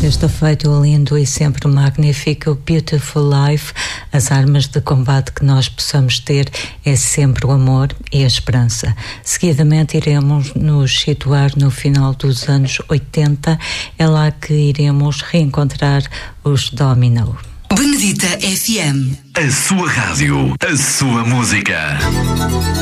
Este feito lindo e sempre magnífico, Beautiful Life. As armas de combate que nós possamos ter é sempre o amor e a esperança. Seguidamente iremos nos situar no final dos anos 80. É lá que iremos reencontrar os Domino. Benedita FM. A sua rádio, a sua música.